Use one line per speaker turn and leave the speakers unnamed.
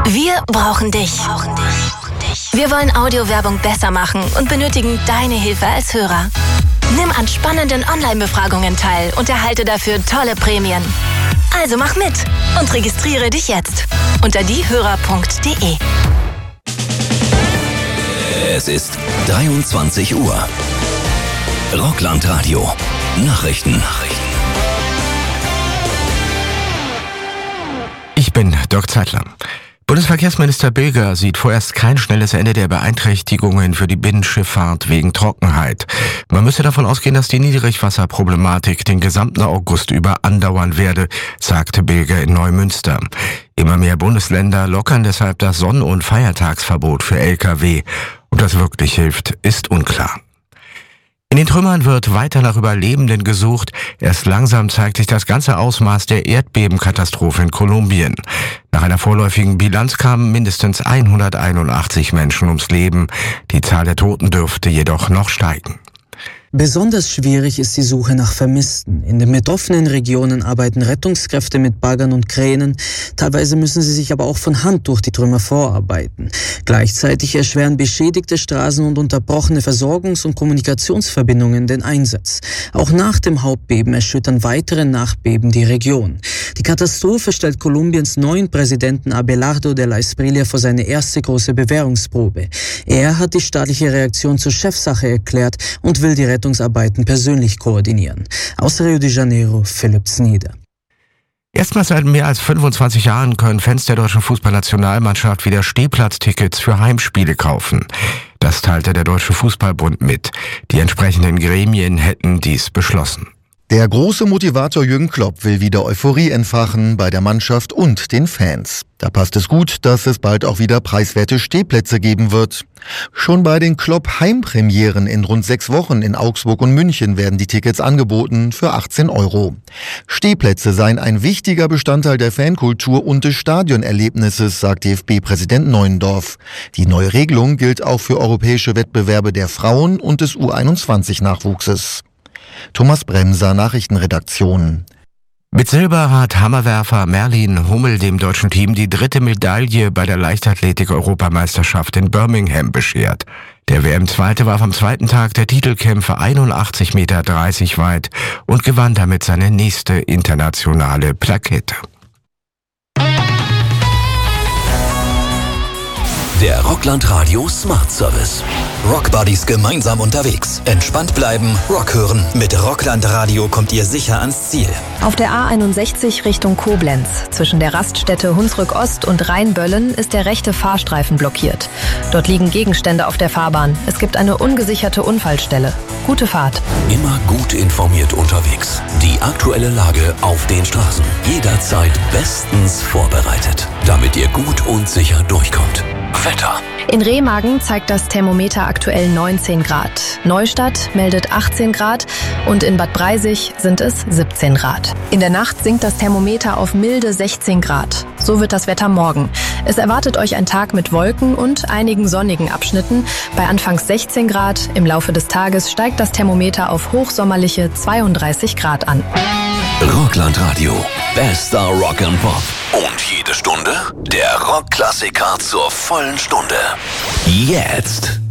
Wir brauchen dich. Wir wollen Audiowerbung besser machen und benötigen deine Hilfe als Hörer. Nimm an spannenden Online-Befragungen teil und erhalte dafür tolle Prämien. Also mach mit und registriere dich jetzt unter diehörer.de.
Es ist 23 Uhr. Rockland-Radio. Nachrichten.
Ich bin Dirk Zeitler. Bundesverkehrsminister Bilger sieht vorerst kein schnelles Ende der Beeinträchtigungen für die Binnenschifffahrt wegen Trockenheit. Man müsse davon ausgehen, dass die Niedrigwasserproblematik den gesamten August über andauern werde, sagte Bilger in Neumünster. Immer mehr Bundesländer lockern deshalb das Sonn- und Feiertagsverbot für Lkw. Ob das wirklich hilft, ist unklar. In den Trümmern wird weiter nach Überlebenden gesucht. Erst langsam zeigt sich das ganze Ausmaß der Erdbebenkatastrophe in Kolumbien. Nach einer vorläufigen Bilanz kamen mindestens 181 Menschen ums Leben. Die Zahl der Toten dürfte jedoch noch steigen.
Besonders schwierig ist die Suche nach Vermissten. In den betroffenen Regionen arbeiten Rettungskräfte mit Baggern und Kränen. Teilweise müssen sie sich aber auch von Hand durch die Trümmer vorarbeiten. Gleichzeitig erschweren beschädigte Straßen und unterbrochene Versorgungs- und Kommunikationsverbindungen den Einsatz. Auch nach dem Hauptbeben erschüttern weitere Nachbeben die Region. Die Katastrophe stellt Kolumbiens neuen Präsidenten Abelardo de la Espriella vor seine erste große Bewährungsprobe. Er hat die staatliche Reaktion zur Chefsache erklärt und will die Rettungsarbeiten persönlich koordinieren. Aus Rio de Janeiro, Philipp Snieder.
Erstmals seit mehr als 25 Jahren können Fans der deutschen Fußballnationalmannschaft wieder Stehplatztickets für Heimspiele kaufen. Das teilte der Deutsche Fußballbund mit. Die entsprechenden Gremien hätten dies beschlossen.
Der große Motivator Jürgen Klopp will wieder Euphorie entfachen bei der Mannschaft und den Fans. Da passt es gut, dass es bald auch wieder preiswerte Stehplätze geben wird. Schon bei den Klopp-Heimpremieren in rund 6 Wochen in Augsburg und München werden die Tickets angeboten für 18 €. Stehplätze seien ein wichtiger Bestandteil der Fankultur und des Stadionerlebnisses, sagt DFB-Präsident Neuendorf. Die neue Regelung gilt auch für europäische Wettbewerbe der Frauen und des U21-Nachwuchses. Thomas Bremser, Nachrichtenredaktion.
Mit Silber hat Hammerwerfer Merlin Hummel dem deutschen Team die 3. Medaille bei der Leichtathletik-Europameisterschaft in Birmingham beschert. Der WM-Zweite warf am zweiten Tag der Titelkämpfe 81,30 Meter weit und gewann damit seine nächste internationale Plakette.
Der Rockland-Radio Smart Service. Rockbuddies gemeinsam unterwegs. Entspannt bleiben, Rock hören. Mit Rockland-Radio kommt ihr sicher ans Ziel.
Auf der A61 Richtung Koblenz. Zwischen der Raststätte Hunsrück Ost und Rheinböllen ist der rechte Fahrstreifen blockiert. Dort liegen Gegenstände auf der Fahrbahn. Es gibt eine ungesicherte Unfallstelle. Gute Fahrt.
Immer gut informiert unterwegs. Die aktuelle Lage auf den Straßen. Jederzeit bestens vorbereitet, damit ihr gut und sicher durchkommt. Wetter.
In Remagen zeigt das Thermometer aktuell 19 Grad. Neustadt meldet 18 Grad und in Bad Breisig sind es 17 Grad. In der Nacht sinkt das Thermometer auf milde 16 Grad. So wird das Wetter morgen. Es erwartet euch ein Tag mit Wolken und einigen sonnigen Abschnitten. Bei anfangs 16 Grad, im Laufe des Tages steigt das Thermometer auf hochsommerliche 32 Grad an.
Rockland-Radio. Bester Rock and Pop. Und jede Stunde der Rockklassiker zur vollen Stunde. Jetzt